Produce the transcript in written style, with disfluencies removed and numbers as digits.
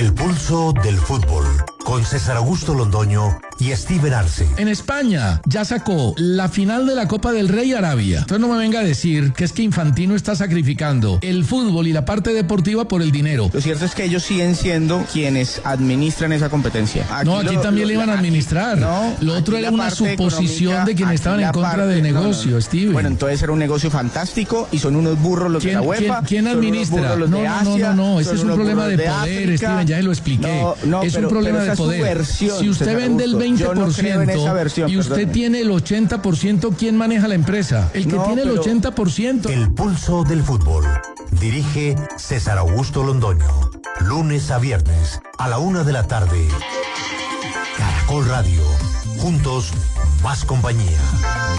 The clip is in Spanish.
El pulso del fútbol, con César Augusto Londoño y Steven Arce. En España ya sacó la final de la Copa del Rey Arabia. Entonces no me venga a decir que es que Infantino está sacrificando el fútbol y la parte deportiva por el dinero. Lo cierto es que ellos siguen siendo quienes administran esa competencia. Aquí también le iban a administrar. Lo otro era una suposición de quienes estaban en contra del negocio, Steven. Bueno, entonces era un negocio fantástico y son unos burros los de la UEFA. ¿Quién administra? No, ese es un problema de poder, Steven, ya se lo expliqué. Es un problema de poder. Si usted vende el 20% y usted tiene el 80%, ¿quién maneja la empresa? El que tiene el 80%. El pulso del fútbol. Dirige César Augusto Londoño. Lunes a viernes a la 1 de la tarde. Caracol Radio. Juntos, más compañía.